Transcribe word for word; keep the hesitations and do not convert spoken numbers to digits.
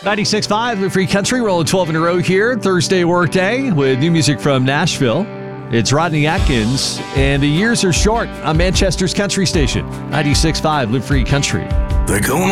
ninety-six point five, Live Free Country, rolling twelve in a row here. Thursday workday with new music from Nashville. It's Rodney Atkins, and the years are short on Manchester's country station. ninety-six point five, Live Free Country. They're going